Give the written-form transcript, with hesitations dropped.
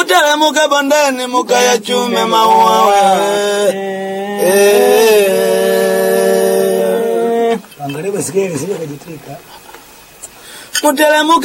Mutelemuke bondeni mukayachume maua. Angalia basikeli sije kajitrika. Mutelemuke